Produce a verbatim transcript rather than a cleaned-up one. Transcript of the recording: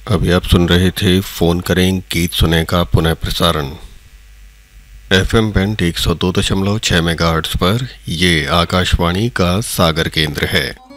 अभी आप सुन रहे थे फोन करें गीत सुने का पुनः प्रसारण एफएम बैंड एक सौ दो दशमलव छः मेगाहर्ट्ज़ पर। ये आकाशवाणी का सागर केंद्र है।